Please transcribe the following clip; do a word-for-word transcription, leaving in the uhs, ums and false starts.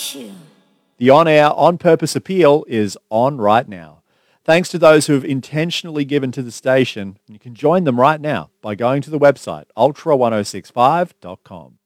you. The on-air, on-purpose appeal is on right now. Thanks to those who have intentionally given to the station. You can join them right now by going to the website ultra ten sixty-five dot com.